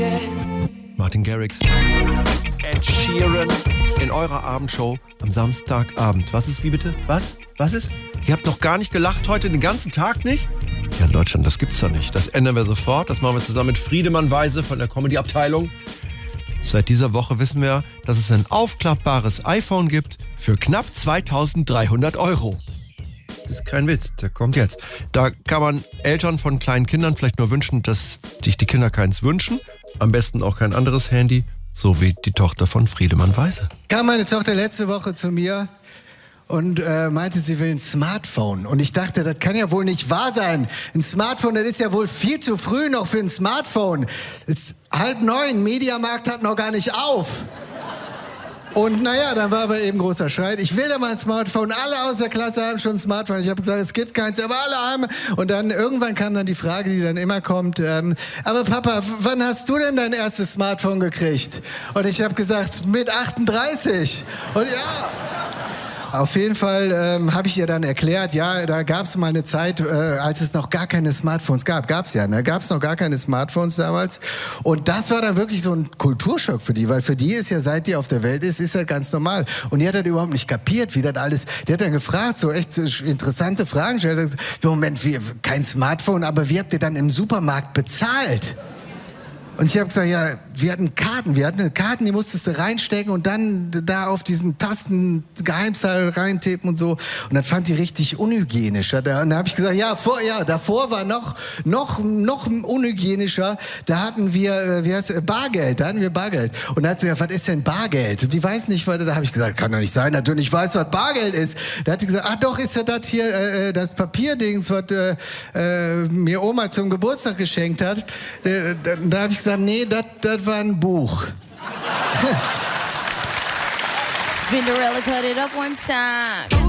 Martin Garrix. Ed Sheeran in eurer Abendshow am Samstagabend. Was ist, wie bitte? Was? Was ist? Ihr habt noch gar nicht gelacht heute, den ganzen Tag nicht? Ja, in Deutschland, das gibt's doch nicht. Das ändern wir sofort. Das machen wir zusammen mit Friedemann Weise von der Comedy-Abteilung. Seit dieser Woche wissen wir, dass es ein aufklappbares iPhone gibt für knapp 2.300 €. Das ist kein Witz, der kommt jetzt. Da kann man Eltern von kleinen Kindern vielleicht nur wünschen, dass sich die Kinder keins wünschen. Am besten auch kein anderes Handy, so wie die Tochter von Friedemann Weise. Kam meine Tochter letzte Woche zu mir und meinte, sie will ein Smartphone. Und ich dachte, das kann ja wohl nicht wahr sein. Ein Smartphone, das ist ja wohl viel zu früh noch für ein Smartphone. Es ist 8:30, Mediamarkt hat noch gar nicht auf. Und naja, dann war aber eben großer Streit. Ich will da mal ein Smartphone. Alle aus der Klasse haben schon ein Smartphone. Ich habe gesagt, es gibt keins, aber alle haben. Und dann irgendwann kam dann die Frage, die dann immer kommt, aber Papa, wann hast du denn dein erstes Smartphone gekriegt? Und ich habe gesagt, mit 38. Und ja... Auf jeden Fall habe ich ihr dann erklärt, ja, da gab es mal eine Zeit, als es noch gar keine Smartphones gab. Gab's ja, ne? Gab es noch gar keine Smartphones damals. Und das war dann wirklich so ein Kulturschock für die, weil für die ist ja, seit die auf der Welt ist das ganz normal. Und die hat das überhaupt nicht kapiert, wie das alles, die hat dann gefragt, so echt interessante Fragen gestellt. Moment, kein Smartphone, aber wie habt ihr dann im Supermarkt bezahlt? Und ich habe gesagt, ja, wir hatten Karten, die musstest du reinstecken und dann da auf diesen Tasten Geheimzahl reintippen und so. Und das fand die richtig unhygienisch. Und da habe ich gesagt, davor war noch unhygienischer. Da hatten wir, Bargeld. Da hatten wir Bargeld. Und da hat sie gesagt, was ist denn Bargeld? Und die weiß nicht, was, da habe ich gesagt, kann doch nicht sein, natürlich weiß, was Bargeld ist. Da hat die gesagt, ach doch, ist ja das hier, das Papierdings, was mir Oma zum Geburtstag geschenkt hat. Da habe ich gesagt, nee, das war ein Buch. Spinderella, cut it up one time.